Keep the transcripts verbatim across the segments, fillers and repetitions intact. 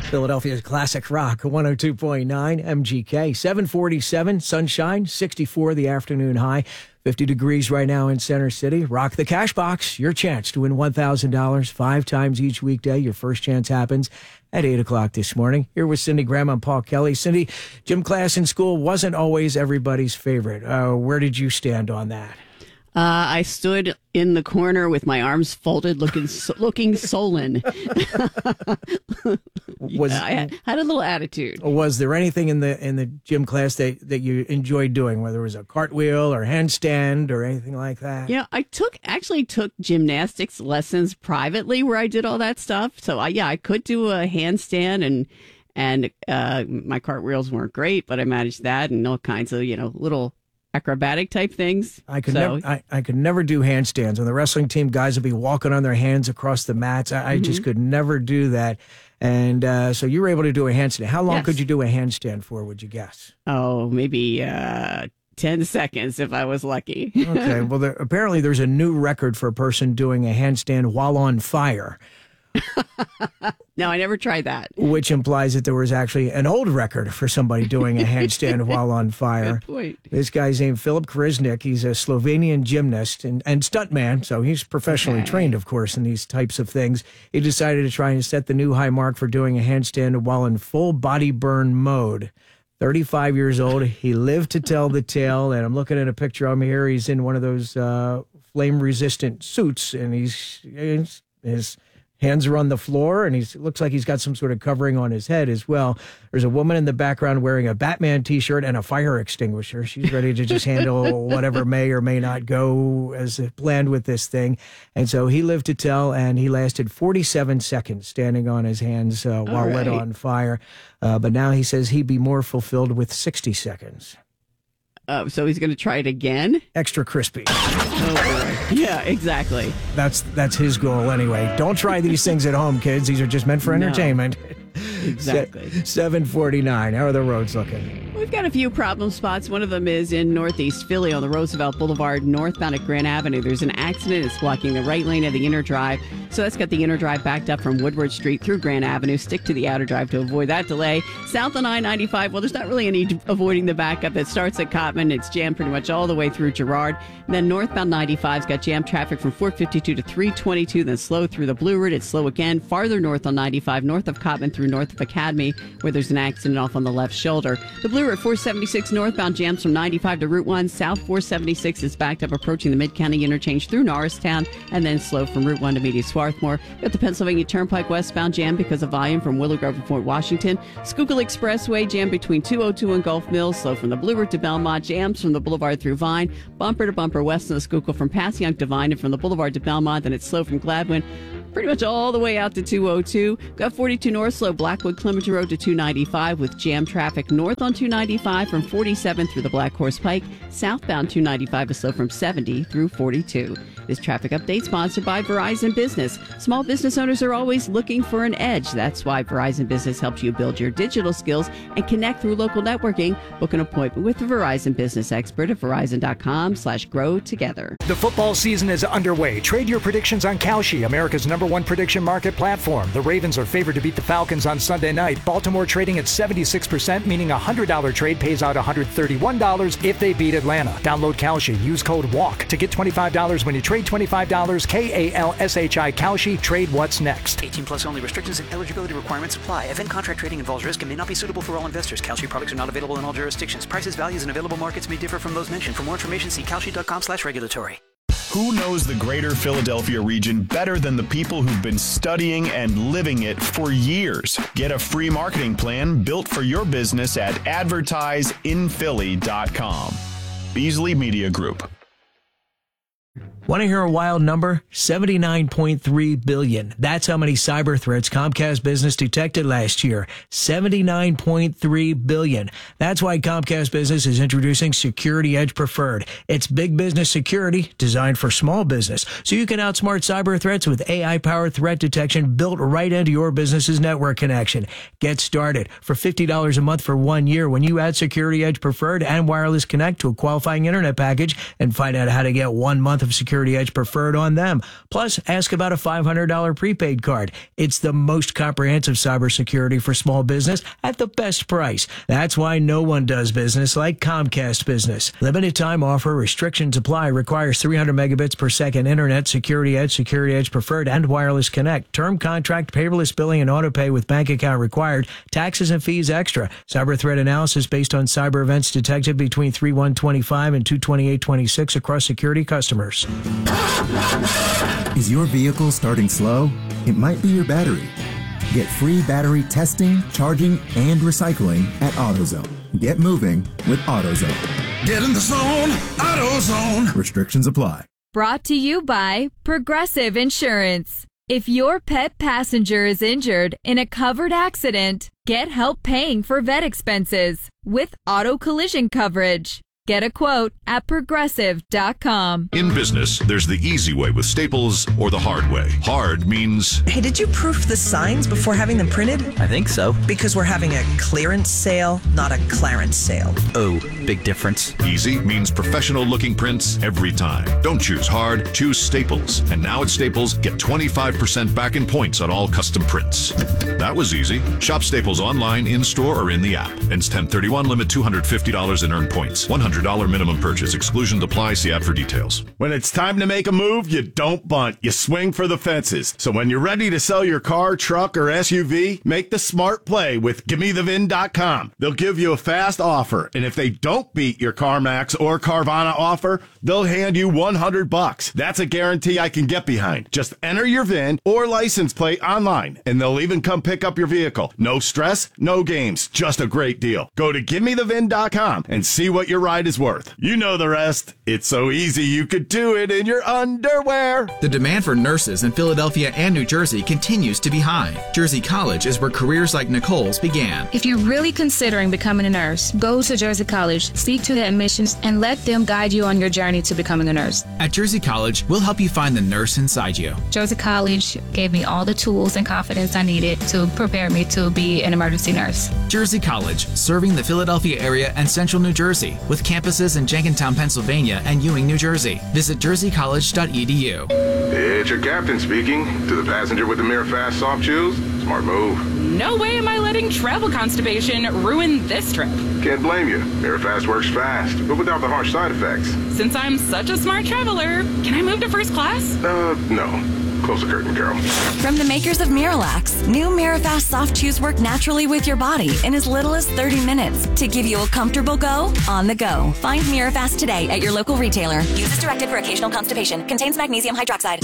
Philadelphia's classic rock, one oh two point nine M G K. seven forty-seven, sunshine, sixty-four the afternoon high, fifty degrees right now in Center City. Rock the Cash Box, your chance to win one thousand dollars five times each weekday. Your first chance happens at eight o'clock this morning. Here with Cindy Graham and Paul Kelly. Cindy, gym class in school wasn't always everybody's favorite. Uh, where did you stand on that? Uh, I stood in the corner with my arms folded, looking so, looking sullen. was yeah, I had, had a little attitude. Was there anything in the in the gym class that, that you enjoyed doing, whether it was a cartwheel or handstand or anything like that? Yeah, I took actually took gymnastics lessons privately where I did all that stuff. So I, yeah, I could do a handstand and and uh, my cartwheels weren't great, but I managed that and all kinds of you know little acrobatic type things. I could so, never. I, I could never do handstands. On the wrestling team, guys would be walking on their hands across the mats. I, I mm-hmm. just could never do that. And uh, so you were able to do a handstand. How long yes. could you do a handstand for? Would you guess? Oh, maybe uh, ten seconds if I was lucky. Okay. Well, there, apparently there's a new record for a person doing a handstand while on fire. No, I never tried that. Which implies that there was actually an old record for somebody doing a handstand while on fire. Good point. This guy's named Filip Kriznik. He's a Slovenian gymnast and, and stuntman, so he's professionally okay. trained, of course, in these types of things. He decided to try and set the new high mark for doing a handstand while in full body burn mode. thirty-five years old. He lived to tell the tale, and I'm looking at a picture of him here. He's in one of those uh, flame-resistant suits, and he's... he's his hands are on the floor, and he looks like he's got some sort of covering on his head as well. There's a woman in the background wearing a Batman T-shirt and a fire extinguisher. She's ready to just handle whatever may or may not go as planned with this thing. And so he lived to tell, and he lasted forty-seven seconds standing on his hands uh, while right. lit on fire. Uh, but now he says he'd be more fulfilled with sixty seconds. Uh, so he's going to try it again? Extra crispy. Oh, boy. Yeah, exactly. That's that's his goal anyway. Don't try these things at home, kids. These are just meant for entertainment. No. Exactly. seven forty-nine. How are the roads looking? We've got a few problem spots. One of them is in Northeast Philly on the Roosevelt Boulevard, northbound at Grand Avenue. There's an accident. It's blocking the right lane of the inner drive. So that's got the inner drive backed up from Woodward Street through Grand Avenue. Stick to the outer drive to avoid that delay. South on I ninety-five, well, there's not really any avoiding the backup. It starts at Cottman. It's jammed pretty much all the way through Girard. And then northbound ninety-five's got jammed traffic from four fifty-two to three twenty-two, then slow through the Blue Route. It's slow again. Farther north on ninety-five, north of Cottman through north of Academy, where there's an accident off on the left shoulder. The Blue Route four seventy-six northbound jams from ninety-five to Route one. South four seventy-six is backed up approaching the Mid-County interchange through Norristown, and then slow from Route one to meet Swarthmore. Got the Pennsylvania Turnpike westbound jam because of volume from Willow Grove to Fort Washington. Schuylkill Expressway jam between two oh two and Gulf Mills. Slow from the Blue Route to Belmont. Jams from the Boulevard through Vine. Bumper to bumper west of the Schuylkill from Passyunk to Vine, and from the Boulevard to Belmont. Then it's slow from Gladwin pretty much all the way out to two oh two. Got forty-two north slow Blackwood Clementon Road to two ninety-five with jam traffic north on two ninety-five from forty-seven through the Black Horse Pike. Southbound two ninety-five is slow from seventy through forty-two. This traffic update sponsored by Verizon Business. Small business owners are always looking for an edge. That's why Verizon Business helps you build your digital skills and connect through local networking. Book an appointment with the Verizon Business expert at verizon.com slash grow together. The football season is underway. Trade your predictions on Kalshi, America's number one prediction market platform. The Ravens are favored to beat the Falcons on Sunday night. Baltimore trading at seventy-six percent, meaning a one hundred dollars trade pays out one hundred thirty-one dollars if they beat Atlanta. Download Kalshi. Use code WALK to get twenty-five dollars when you trade twenty-five dollars. K A L S H I Kalshi. Trade what's next. eighteen plus only. Restrictions and eligibility requirements apply. Event contract trading involves risk and may not be suitable for all investors. Kalshi products are not available in all jurisdictions. Prices, values, and available markets may differ from those mentioned. For more information, see kalshi.com slash regulatory. Who knows the greater Philadelphia region better than the people who've been studying and living it for years? Get a free marketing plan built for your business at advertise in philly dot com. Beasley Media Group. Want to hear a wild number? seventy-nine point three billion dollars. That's how many cyber threats Comcast Business detected last year. seventy-nine point three billion dollars. That's why Comcast Business is introducing Security Edge Preferred. It's big business security designed for small business, so you can outsmart cyber threats with A I-powered threat detection built right into your business's network connection. Get started for fifty dollars a month for one year when you add Security Edge Preferred and Wireless Connect to a qualifying internet package, and find out how to get one month of security Security Edge Preferred on them. Plus, ask about a five hundred dollars prepaid card. It's the most comprehensive cybersecurity for small business at the best price. That's why no one does business like Comcast Business. Limited time offer, restrictions apply, requires three hundred megabits per second internet, Security Edge, Security Edge Preferred, and Wireless Connect. Term contract, paperless billing, and auto pay with bank account required. Taxes and fees extra. Cyber threat analysis based on cyber events detected between three one twenty-five and two twenty-eight twenty-six across security customers. Is your vehicle starting slow? It might be your battery. Get free battery testing, charging, and recycling at AutoZone. Get moving with AutoZone. Get in the zone, AutoZone. Restrictions apply. Brought to you by Progressive Insurance. If your pet passenger is injured in a covered accident, get help paying for vet expenses with auto collision coverage. Get a quote at progressive dot com. In business, there's the easy way with Staples or the hard way. Hard means... Hey, did you proof the signs before having them printed? I think so. Because we're having a clearance sale, not a Clarence sale. Oh, big difference. Easy means professional-looking prints every time. Don't choose hard, choose Staples. And now at Staples, get twenty-five percent back in points on all custom prints. That was easy. Shop Staples online, in-store, or in the app. Ends ten thirty-one, limit two hundred fifty dollars in earned points. one hundred dollars minimum purchase. Exclusions apply. See app for details. When it's time to make a move, you don't bunt. You swing for the fences. So when you're ready to sell your car, truck, or S U V, make the smart play with Gimme The Vin dot com. They'll give you a fast offer, and if they don't beat your CarMax or Carvana offer, they'll hand you one hundred bucks. That's a guarantee I can get behind. Just enter your V I N or license plate online, and they'll even come pick up your vehicle. No stress, no games, just a great deal. Go to Gimme The Vin dot com and see what your ride is worth. You know the rest. It's so easy you could do it in your underwear. The demand for nurses in Philadelphia and New Jersey continues to be high. Jersey College is where careers like Nicole's began. If you're really considering becoming a nurse, go to Jersey College, speak to the admissions, and let them guide you on your journey to becoming a nurse. At Jersey College, we'll help you find the nurse inside you. Jersey College gave me all the tools and confidence I needed to prepare me to be an emergency nurse. Jersey College, serving the Philadelphia area and central New Jersey, with campuses in Jenkintown, Pennsylvania, and Ewing, New Jersey. Visit jersey college dot e d u. It's your captain speaking. To the passenger with the Mirafast soft shoes, smart move. No way am I letting travel constipation ruin this trip. Can't blame you. Mirafast works fast, but without the harsh side effects. Since I'm such a smart traveler, can I move to first class? Uh, no. Close the curtain, Carol. From the makers of Miralax, new Mirafast soft chews work naturally with your body in as little as thirty minutes to give you a comfortable go on the go. Find Mirafast today at your local retailer. Use as directed for occasional constipation. Contains magnesium hydroxide.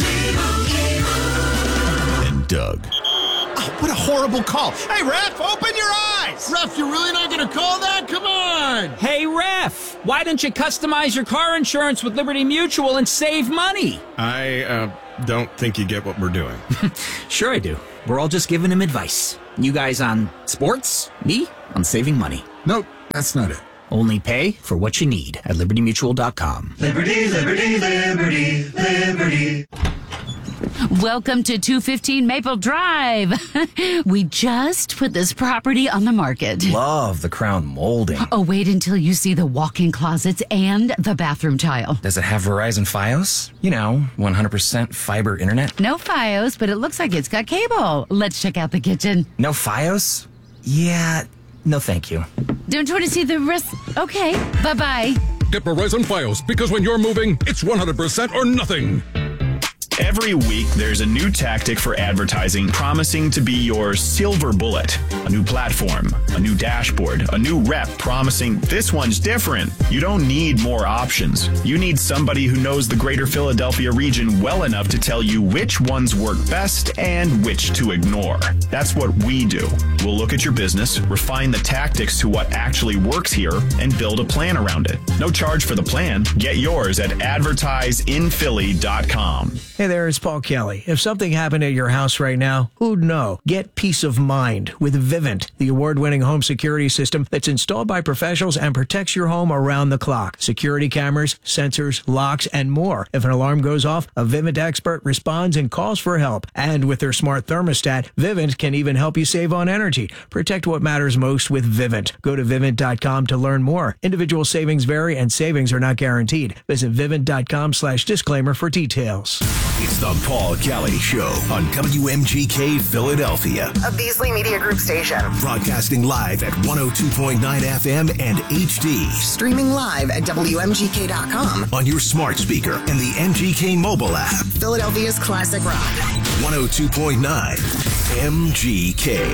And Doug. Oh, what a horrible call. Hey, Ref, open your eyes. Ref, you're really not going to call that? Come on. Hey, Ref, why don't you customize your car insurance with Liberty Mutual and save money? I, uh... don't think you get what we're doing. Sure I do. We're all just giving him advice. You guys on sports, me on saving money. Nope, that's not it. Only pay for what you need at liberty mutual dot com. Liberty, liberty, liberty, liberty. Welcome to two fifteen Maple Drive. We just put this property on the market. Love the crown molding. Oh, wait until you see the walk-in closets and the bathroom tile. Does it have Verizon Fios? You know, one hundred percent fiber internet? No Fios, but it looks like it's got cable. Let's check out the kitchen. No Fios? Yeah, no thank you. Don't you want to see the rest? Okay, bye-bye. Get Verizon Fios, because when you're moving, it's one hundred percent or nothing. Every week, there's a new tactic for advertising promising to be your silver bullet. A new platform, a new dashboard, a new rep promising this one's different. You don't need more options. You need somebody who knows the greater Philadelphia region well enough to tell you which ones work best and which to ignore. That's what we do. We'll look at your business, refine the tactics to what actually works here, and build a plan around it. No charge for the plan. Get yours at advertise in philly dot com. Hey there, it's Paul Kelly. If something happened at your house right now, who'd know? Get peace of mind with Vivint, the award-winning home security system that's installed by professionals and protects your home around the clock. Security cameras, sensors, locks, and more. If an alarm goes off, a Vivint expert responds and calls for help. And with their smart thermostat, Vivint can even help you save on energy. Protect what matters most with Vivint. Go to Vivint dot com to learn more. Individual savings vary and savings are not guaranteed. Visit Vivint dot com slash disclaimer for details. It's the Paul Kelly Show on W M G K Philadelphia. A Beasley Media Group station. Broadcasting live at one oh two point nine F M and H D. Streaming live at W M G K dot com. On your smart speaker and the M G K mobile app. Philadelphia's classic rock. one oh two point nine M G K.